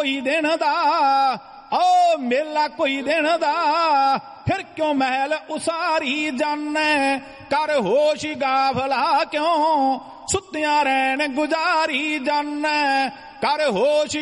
ਕੋਈ ਦਿਨ ਦਾ, ਓ ਮੇਲਾ ਕੋਈ ਦਿਨ ਦਾ, ਫਿਰ ਕਿਉਂ ਮਹਿਲ ਉਸਾਰੀ ਜਾਨੈ, ਕਰ ਹੋਸ਼ ਗਾਫਲਾ ਕਿਉਂ ਸੁੱਤਿਆਂ ਰਹਿਣ ਗੁਜ਼ਾਰੀ ਜਾਨੈ, ਕਰ ਹੋਸ਼